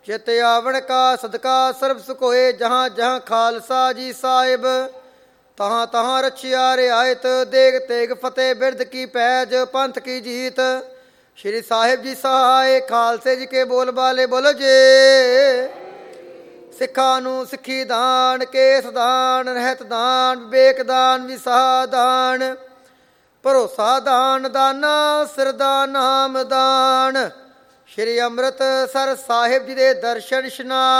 ਚਿਤ ਆਵਣ ਕਾ ਸਦਕਾ ਸਰਬ ਸੁਖ ਹੋਏ। ਜਹਾਂ ਜਹਾਂ ਖਾਲਸਾ ਜੀ ਸਾਹਿਬ ਤਹਾਂ ਤਹਾਂ ਰਛਿਆ ਰਿਆਇਤ। ਦੇਗ ਤੇਗ ਫਤਿਹ ਬਿਰਦ ਕੀ ਪੈਜ ਪੰਥ ਕੀ ਜੀਤ। ਸ਼੍ਰੀ ਸਾਹਿਬ ਜੀ ਸਹਾਏ ਖਾਲਸੇ ਜੀ ਕੇ ਬੋਲ ਬਾਲੇ ਬੋਲੋ ਜੇ। ਸਿੱਖਾਂ ਨੂੰ ਸਿੱਖੀ ਦਾਨ, ਕੇਸ ਦਾਨ, ਰਹਿਤ ਦਾਨ, ਵਿਵੇਕ ਦਾਨ, ਵਿਸਾਹ ਦਾਨ, ਭਰੋਸਾ ਦਾਨ, ਦਾਨਾ ਸਿਰ ਦਾ ਨਾਮ ਦਾਨ। ਸ਼੍ਰੀ ਅੰਮ੍ਰਿਤਸਰ ਸਾਹਿਬ ਜੀ ਦੇ ਦਰਸ਼ਨ ਇਸ਼ਨਾਨ